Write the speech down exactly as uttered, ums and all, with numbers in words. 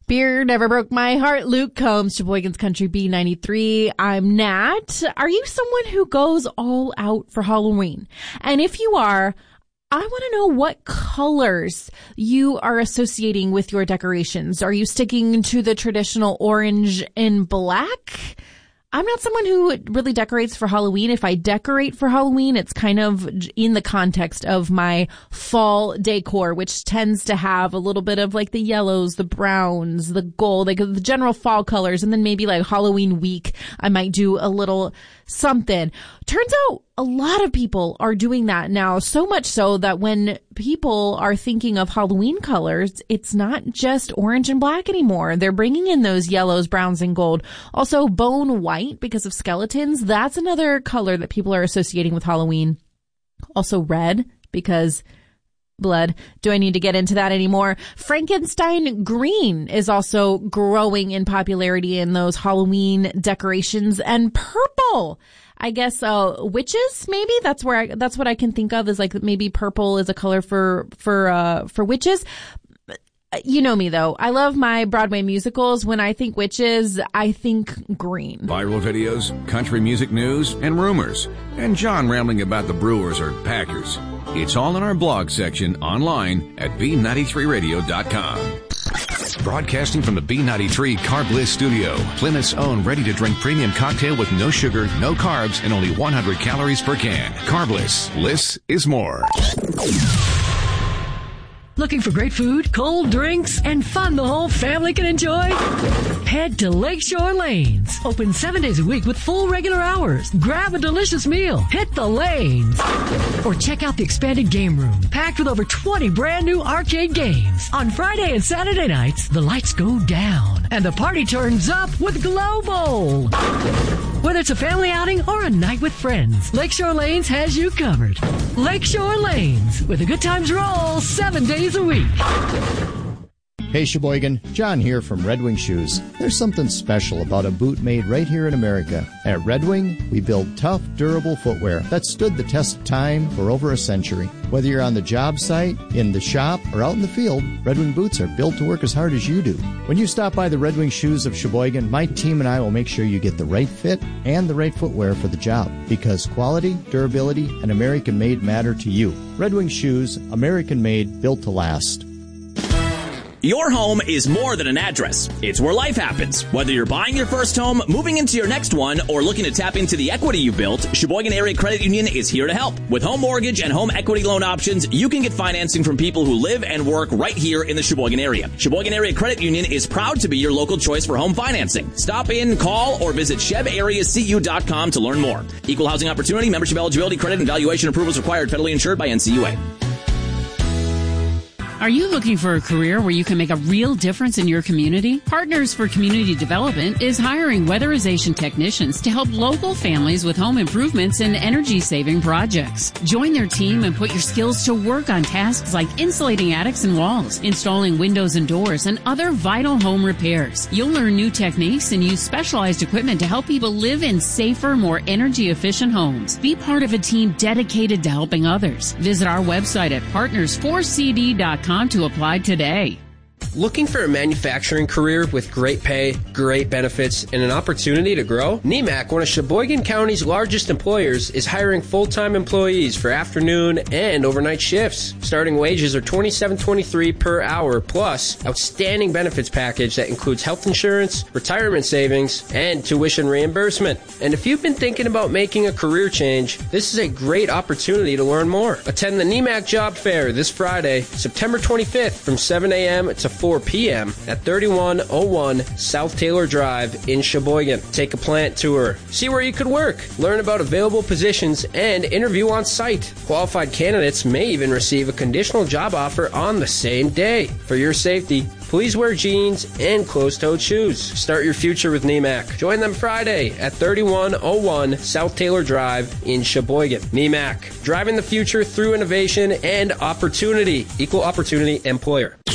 Beer never broke my heart. Luke Combs, Sheboygan's Country B ninety-three. I'm Nat. Are you someone who goes all out for Halloween? And if you are, I want to know what colors you are associating with your decorations. Are you sticking to the traditional orange and black? I'm not someone who really decorates for Halloween. If I decorate for Halloween, it's kind of in the context of my fall decor, which tends to have a little bit of like the yellows, the browns, the gold, like the general fall colors. And then maybe like Halloween week, I might do a little something. Turns out a lot of people are doing that now, so much so that when people are thinking of Halloween colors, it's not just orange and black anymore. They're bringing in those yellows, browns, and gold. Also, bone white because of skeletons. That's another color that people are associating with Halloween. Also red because blood. Do I need to get into that anymore? Frankenstein green is also growing in popularity in those Halloween decorations. And purple. I guess, uh, witches, maybe? That's where I, that's what I can think of is like maybe purple is a color for, for, uh, for witches. You know me though. I love my Broadway musicals. When I think witches, I think green. Viral videos, country music news, and rumors. And John rambling about the Brewers or Packers. It's all in our blog section online at B ninety-three radio dot com. Broadcasting from the B ninety-three Carb Bliss studio, Plymouth's own ready-to-drink premium cocktail with no sugar, no carbs, and only one hundred calories per can. Carb Bliss. Bliss is more. Looking for great food, cold drinks, and fun the whole family can enjoy? Head to Lakeshore Lanes. Open seven days a week with full regular hours. Grab a delicious meal. Hit the lanes. Or check out the expanded game room, packed with over twenty brand new arcade games. On Friday and Saturday nights, the lights go down and the party turns up with Glow Bowl. Whether it's a family outing or a night with friends, Lakeshore Lanes has you covered. Lakeshore Lanes, where the good times roll seven days a week. Hey Sheboygan, John here from Red Wing Shoes. There's something special about a boot made right here in America. At Red Wing, we build tough, durable footwear that stood the test of time for over a century. Whether you're on the job site, in the shop, or out in the field, Red Wing boots are built to work as hard as you do. When you stop by the Red Wing Shoes of Sheboygan, my team and I will make sure you get the right fit and the right footwear for the job. Because quality, durability, and American-made matter to you. Red Wing Shoes, American-made, built to last. Your home is more than an address. It's where life happens. Whether you're buying your first home, moving into your next one, or looking to tap into the equity you built, Sheboygan Area Credit Union is here to help. With home mortgage and home equity loan options, you can get financing from people who live and work right here in the Sheboygan area. Sheboygan Area Credit Union is proud to be your local choice for home financing. Stop in, call, or visit chev area c u dot com to learn more. Equal housing opportunity, membership eligibility, credit, and valuation approvals required, federally insured by N C U A. Are you looking for a career where you can make a real difference in your community? Partners for Community Development is hiring weatherization technicians to help local families with home improvements and energy-saving projects. Join their team and put your skills to work on tasks like insulating attics and walls, installing windows and doors, and other vital home repairs. You'll learn new techniques and use specialized equipment to help people live in safer, more energy-efficient homes. Be part of a team dedicated to helping others. Visit our website at partners four c d dot com to apply today. Looking for a manufacturing career with great pay, great benefits, and an opportunity to grow? N E M A C, one of Sheboygan County's largest employers, is hiring full-time employees for afternoon and overnight shifts. Starting wages are twenty-seven twenty-three per hour, plus outstanding benefits package that includes health insurance, retirement savings, and tuition reimbursement. And if you've been thinking about making a career change, this is a great opportunity to learn more. Attend the N E M A C Job Fair this Friday, September twenty-fifth from seven a.m. to four p.m. at thirty-one oh one South Taylor Drive in Sheboygan. Take a plant tour, see where you could work, learn about available positions, and interview on site. Qualified candidates may even receive a conditional job offer on the same day. For your safety, please wear jeans and closed-toed shoes. Start your future with N E M A C. Join them Friday at thirty-one oh one South Taylor Drive in Sheboygan. N E M A C, driving the future through innovation and opportunity. Equal opportunity employer.